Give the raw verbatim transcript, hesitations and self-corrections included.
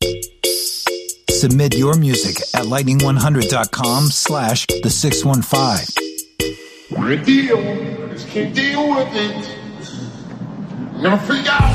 Submit your music at lightning one hundred dot com slash the six one five. We're a deal. Just can't deal with it. I'm gonna figure out.